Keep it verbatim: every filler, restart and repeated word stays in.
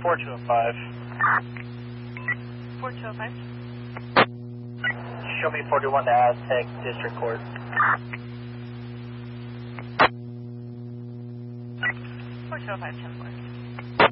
four two oh five. four two oh five. Show me forty-one to Aztec District Court. four two oh five, ten four.